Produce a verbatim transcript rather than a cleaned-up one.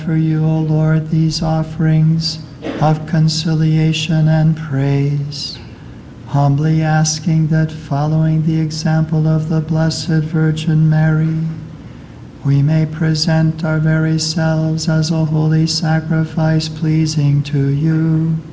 For you, O Lord, these offerings of conciliation and praise, humbly asking that, following the example of the Blessed Virgin Mary, we may present our very selves as a holy sacrifice pleasing to you.